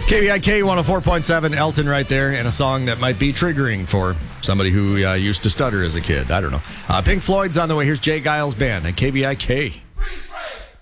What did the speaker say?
KBIK 104.7, Elton right there, and a song that might be triggering for somebody who used to stutter as a kid. I don't know. Pink Floyd's on the way. Here's Jay Giles Band at KBIK.